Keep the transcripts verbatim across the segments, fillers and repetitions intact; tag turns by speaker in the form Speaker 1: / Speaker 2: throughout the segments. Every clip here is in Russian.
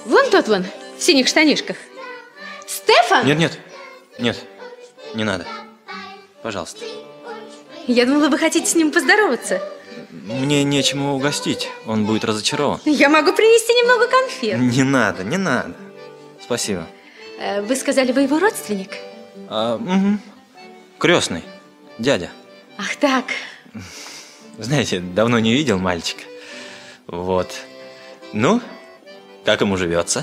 Speaker 1: Вон тот вон, в синих штанишках. Стефан!
Speaker 2: Нет, нет, нет, не надо. Пожалуйста.
Speaker 1: Я думала, вы хотите с ним поздороваться.
Speaker 2: Мне нечем его угостить, он будет разочарован.
Speaker 1: Я могу принести немного конфет.
Speaker 2: Не надо, не надо. Спасибо.
Speaker 1: Вы сказали, вы его родственник?
Speaker 2: А, угу. Крестный, дядя.
Speaker 1: Ах так.
Speaker 2: Знаете, давно не видел мальчика. Вот. Ну, как ему живется?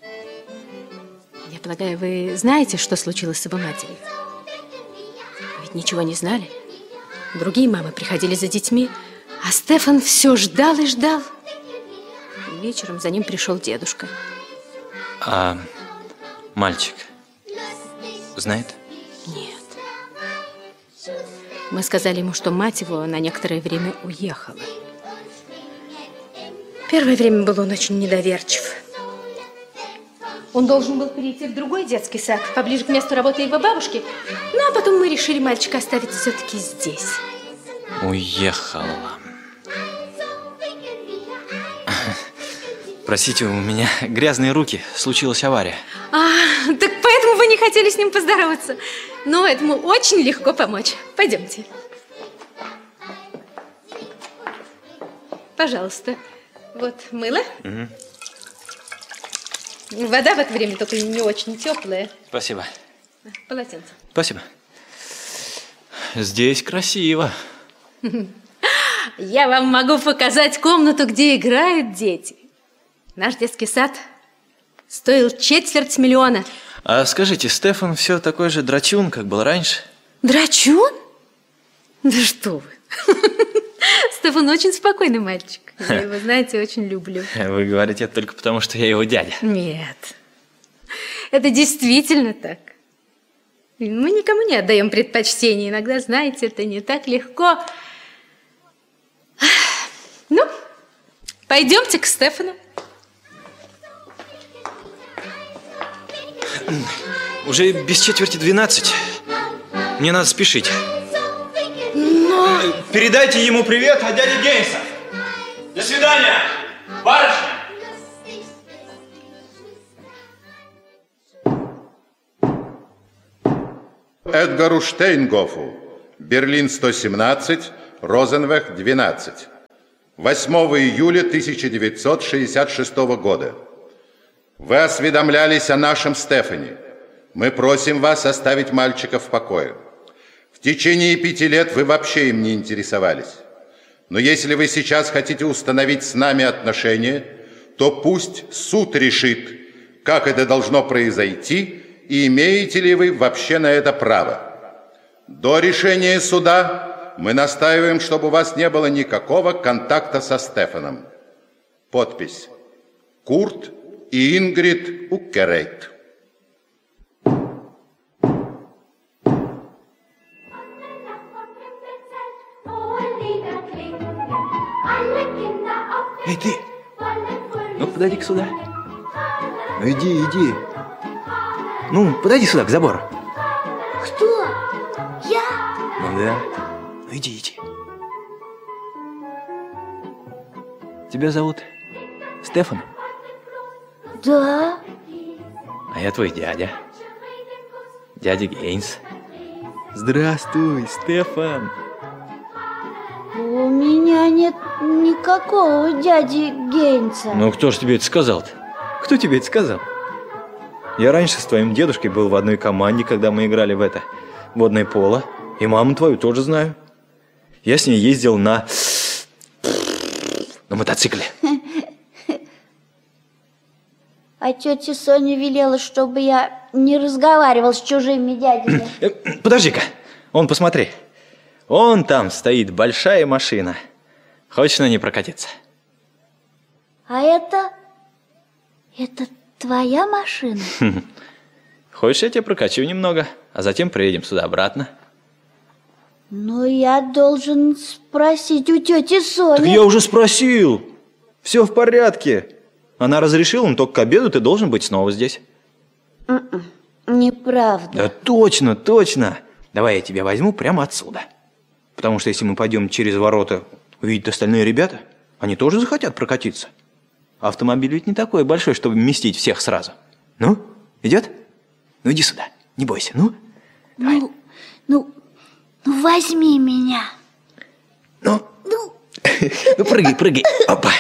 Speaker 1: Я полагаю, вы знаете, что случилось с его матерью? Ведь ничего не знали. Другие мамы приходили за детьми, а Стефан все ждал и ждал. И вечером за ним пришел дедушка.
Speaker 2: А мальчик знает?
Speaker 1: Нет. Мы сказали ему, что мать его на некоторое время уехала. Первое время был он очень недоверчив. Он должен был перейти в другой детский сад, поближе к месту работы его бабушки. Ну, а потом мы решили мальчика оставить все-таки здесь.
Speaker 2: Уехала. Простите, у меня грязные руки. Случилась авария.
Speaker 1: А, так поэтому вы не хотели с ним поздороваться. Но этому очень легко помочь. Пойдемте. Пожалуйста. Вот мыло.
Speaker 2: Угу.
Speaker 1: Вода в это время только не очень теплая.
Speaker 2: Спасибо.
Speaker 1: Полотенце.
Speaker 2: Спасибо. Здесь красиво.
Speaker 1: Я вам могу показать комнату, где играют дети. Наш детский сад стоил четверть миллиона.
Speaker 2: А скажите, Стефан все такой же драчун, как был раньше?
Speaker 1: Драчун? Да что вы. Стефан очень спокойный мальчик. Я его, знаете, очень люблю.
Speaker 2: Вы говорите это только потому, что я его дядя.
Speaker 1: Нет. Это действительно так. Мы никому не отдаем предпочтение. Иногда, знаете, это не так легко. Ну, пойдемте к Стефану.
Speaker 2: Уже без четверти двенадцать. Мне надо спешить.
Speaker 1: Но...
Speaker 2: Передайте ему привет от дяди Гейнса. До свидания, барышня.
Speaker 3: Эдгару Штейнгофу, Берлин сто семнадцать, Розенвех двенадцать. восьмого июля тысяча девятьсот шестьдесят шестого года. Вы осведомлялись о нашем Стефане. Мы просим вас оставить мальчика в покое. В течение пяти лет вы вообще им не интересовались. Но если вы сейчас хотите установить с нами отношения, то пусть суд решит, как это должно произойти и имеете ли вы вообще на это право. До решения суда мы настаиваем, чтобы у вас не было никакого контакта со Стефаном. Подпись: Курт и Ингрид Уккерейт.
Speaker 2: Эй, ты! Ну, подойди-ка сюда. Ну, иди, иди. Ну, подойди сюда, к забору.
Speaker 4: Кто? Я?
Speaker 2: Ну, да. Ну, иди, иди. Тебя зовут Стефан?
Speaker 4: Да.
Speaker 2: А я твой дядя. Дядя Гейнс. Здравствуй, Стефан.
Speaker 4: У меня нет никакого дяди Гейнса.
Speaker 2: Ну, кто же тебе это сказал-то? Кто тебе это сказал? Я раньше с твоим дедушкой был в одной команде, когда мы играли в это водное поло. И маму твою тоже знаю. Я с ней ездил на... на мотоцикле.
Speaker 4: А тетя Соня велела, чтобы я не разговаривал с чужими дядями.
Speaker 2: Подожди-ка, вон, посмотри. Вон там стоит большая машина. Хочешь на ней прокатиться?
Speaker 4: А это... это твоя машина?
Speaker 2: Хочешь, я тебя прокачу немного, а затем приедем сюда обратно?
Speaker 4: Ну, я должен спросить у тети Сони.
Speaker 2: Так я уже спросил. Все в порядке. Она разрешила, но только к обеду ты должен быть снова здесь.
Speaker 4: Mm-mm, неправда.
Speaker 2: Да точно, точно. Давай я тебя возьму прямо отсюда. Потому что если мы пойдем через ворота, увидят остальные ребята, они тоже захотят прокатиться. Автомобиль ведь не такой большой, чтобы вместить всех сразу. Ну, идет? Ну, иди сюда, не бойся, ну. Давай.
Speaker 4: Ну, ну, ну возьми меня.
Speaker 2: Ну,
Speaker 4: Ну,
Speaker 2: ну прыгай, прыгай. Опа.